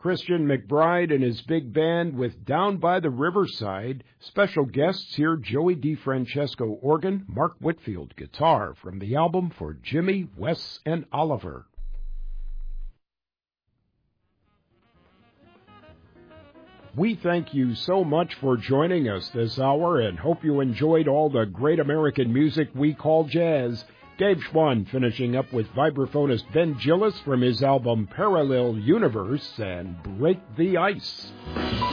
Christian McBride and his big band with Down by the Riverside. Special guests here, Joey DeFrancesco organ, Mark Whitfield guitar from the album For Jimmy, Wes, and Oliver. We thank you so much for joining us this hour and hope you enjoyed all the great American music we call jazz. Dave Schwann finishing up with vibraphonist Ben Gillis from his album Parallel Universe and Break the Ice.